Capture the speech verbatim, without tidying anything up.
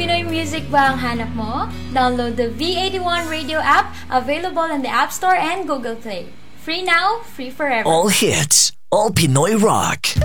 Pinoy music ba ang hanap mo? Download the V eighty-one Radio app, available in the App Store and Google Play. Free now, free forever. All hits, all Pinoy rock.